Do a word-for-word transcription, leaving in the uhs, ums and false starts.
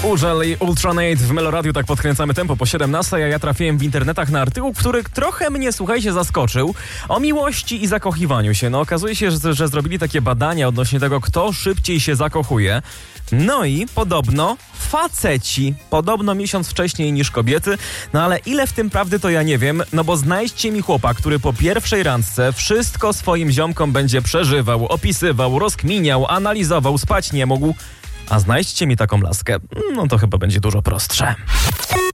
Użal i Ultranate w Meloradiu, tak podkręcamy tempo po siedemnastej, a ja trafiłem w internetach na artykuł, który trochę mnie, słuchajcie, zaskoczył. O miłości i zakochiwaniu się. No okazuje się, że, że zrobili takie badania odnośnie tego, kto szybciej się zakochuje. No i podobno faceci, podobno miesiąc wcześniej niż kobiety, no ale ile w tym prawdy, to ja nie wiem, no bo znajdźcie mi chłopa, który po pierwszej randce wszystko swoim ziomkom będzie przeżywał, opisywał, rozkminiał, analizował, spać nie mógł, a znajdźcie mi taką laskę, no to chyba będzie dużo prostsze.